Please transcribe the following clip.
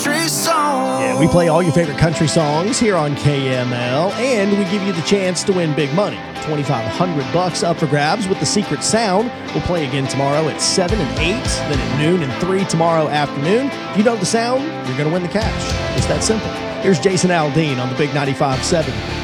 country song. Yeah, we play all your favorite country songs here on KML, and we give you the chance to win big money. $2,500 up for grabs with the Secret Sound. We'll play again tomorrow at 7 and 8, then at noon and 3 tomorrow afternoon. If you know the sound, you're going to win the cash. It's that simple. Here's Jason Aldean on the Big 95.7